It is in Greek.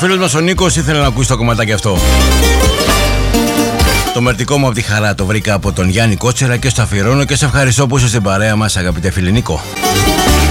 φίλος μας ο Νίκος ήθελε να ακούσει το κομματάκι αυτό. Το μερτικό μου από τη χαρά το βρήκα από τον Γιάννη Κότσερα και στο αφιερώνω και σε ευχαριστώ που είσαι στην παρέα μας, αγαπητέ φίλε Νίκο.